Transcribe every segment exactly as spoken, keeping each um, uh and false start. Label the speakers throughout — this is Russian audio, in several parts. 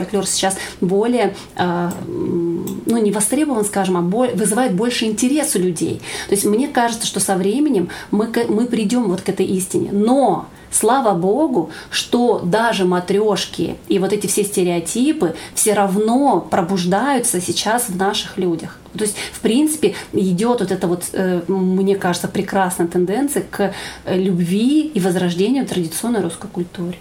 Speaker 1: фольклор сейчас более, ну, не востребован, скажем, а вызывает больше интерес у людей. То есть мне кажется, что со временем мы, мы придем вот к этой истине. Но слава Богу, что даже матрешки и вот эти все стереотипы все равно пробуждаются сейчас в наших людях. То есть, в принципе, идет вот эта вот, мне кажется, прекрасная тенденция к любви и возрождению традиционной русской культуры.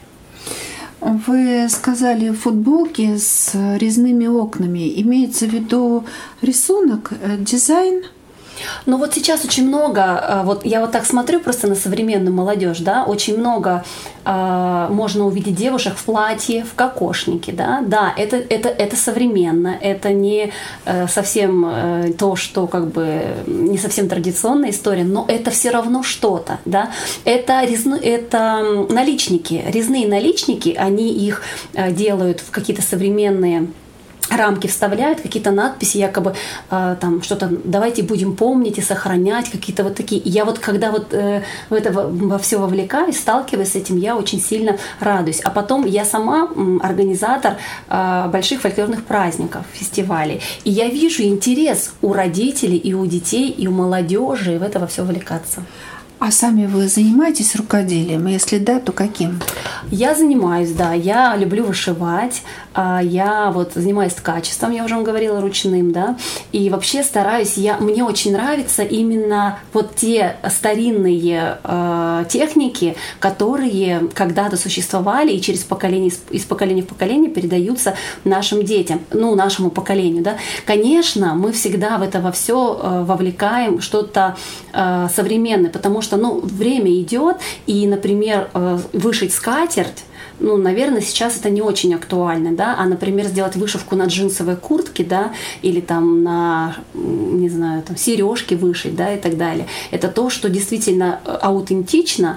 Speaker 2: Вы сказали футболки с резными окнами. Имеется в виду рисунок, дизайн?
Speaker 1: Ну вот сейчас очень много, вот я вот так смотрю просто на современную молодежь, да, очень много э, можно увидеть девушек в платье, в кокошнике, да, да, это, это, это современно, это не э, совсем э, то, что как бы не совсем традиционная история, но это все равно что-то, да, это, резно, это наличники, резные наличники, они их э, делают в какие-то современные рамки, вставляют какие-то надписи, якобы э, там что-то «давайте будем помнить и сохранять», какие-то вот такие. И я вот когда вот э, в это во, во все вовлекаюсь, сталкиваюсь с этим, я очень сильно радуюсь. А потом я сама м, организатор э, больших фольклорных праздников, фестивалей. И я вижу интерес у родителей и у детей, и у молодежи в это во все вовлекаться.
Speaker 2: А сами вы занимаетесь рукоделием? Если да, то каким?
Speaker 1: Я занимаюсь, да. Я люблю вышивать. Я вот занимаюсь ткачеством, я уже вам говорила, ручным, да. И вообще стараюсь, я, мне очень нравятся именно вот те старинные э, техники, которые когда-то существовали и через поколение, из поколения в поколение передаются нашим детям, ну, нашему поколению, да. Конечно, мы всегда в это во все э, вовлекаем что-то э, современное, потому что, ну, время идет, и, например, э, вышить скатерть, ну, наверное, сейчас это не очень актуально, да, а, например, сделать вышивку на джинсовой куртке, да, или там на, не знаю, там сережки вышить, да, и так далее. Это то, что действительно аутентично,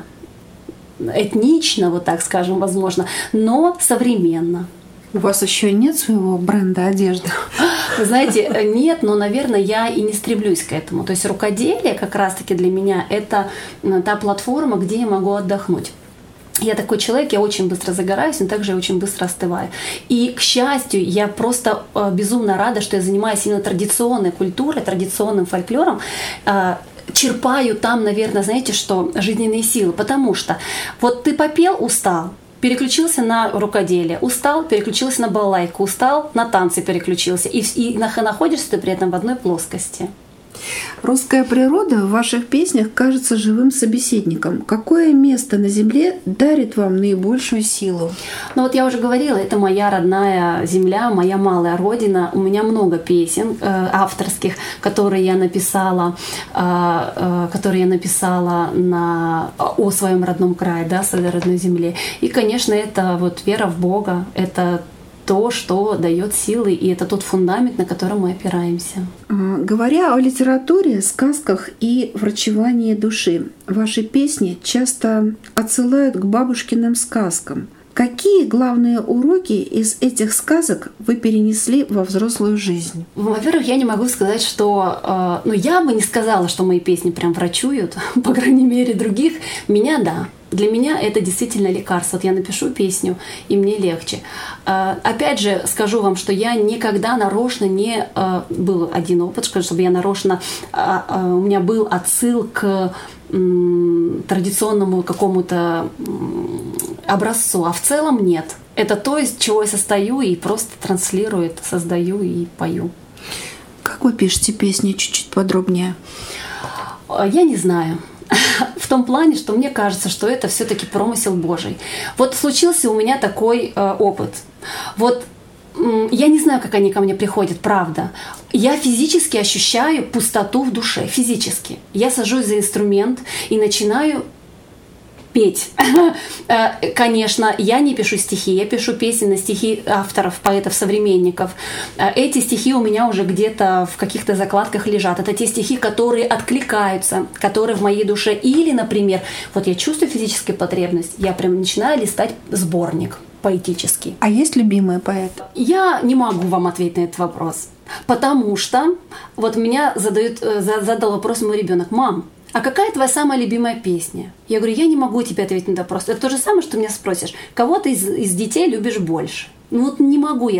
Speaker 1: этнично, вот так скажем, возможно, но современно.
Speaker 2: У вас еще нет своего бренда одежды?
Speaker 1: Вы знаете, нет, но, наверное, я и не стремлюсь к этому. То есть рукоделие как раз-таки для меня это та платформа, где я могу отдохнуть. Я такой человек, я очень быстро загораюсь, но также я очень быстро остываю. И, к счастью, я просто э, безумно рада, что я занимаюсь именно традиционной культурой, традиционным фольклором, э, черпаю там, наверное, знаете, что жизненные силы, потому что вот ты попел, устал, переключился на рукоделие, устал, переключился на балалайку, устал, на танцы переключился, и, и находишься ты при этом в одной плоскости.
Speaker 2: Русская природа в ваших песнях кажется живым собеседником. Какое место на земле дарит вам наибольшую силу?
Speaker 1: Ну вот я уже говорила, это моя родная земля, моя малая родина. У меня много песен э, авторских, которые я написала, э, э, которые я написала на, о своем родном крае, да, своей родной земле. И, конечно, это вот вера в Бога, это то, что дает силы, и это тот фундамент, на котором мы опираемся.
Speaker 2: Говоря о литературе, сказках и врачевании души, ваши песни часто отсылают к бабушкиным сказкам. Какие главные уроки из этих сказок вы перенесли во взрослую жизнь?
Speaker 1: Во-первых, я не могу сказать, что... Э, ну, я бы не сказала, что мои песни прям врачуют, по крайней мере, других. Меня — да. Для меня это действительно лекарство. Вот я напишу песню, и мне легче. Э, опять же, скажу вам, что я никогда нарочно не... Э, был один опыт, чтобы я нарочно... Э, э, у меня был отсыл к традиционному какому-то образцу, а в целом нет. Это то, из чего я состою и просто транслирую это, создаю и пою.
Speaker 2: Как вы пишете песни? Чуть-чуть подробнее.
Speaker 1: Я не знаю. В том плане, что мне кажется, что это все-таки промысел Божий. Вот случился у меня такой э, опыт. Вот я не знаю, как они ко мне приходят, правда. Я физически ощущаю пустоту в душе, физически. Я сажусь за инструмент и начинаю петь. Конечно, я не пишу стихи, я пишу песни на стихи авторов, поэтов, современников. Эти стихи у меня уже где-то в каких-то закладках лежат. Это те стихи, которые откликаются, которые в моей душе. Или, например, вот я чувствую физическую потребность, я прям начинаю листать сборник поэтический.
Speaker 2: А есть любимые поэты?
Speaker 1: Я не могу вам ответить на этот вопрос, потому что вот меня задают, задал вопрос мой ребенок: мам, а какая твоя самая любимая песня? Я говорю, я не могу тебе ответить на вопрос. Это то же самое, что меня спросишь, кого ты из, из детей любишь больше? Ну вот не могу я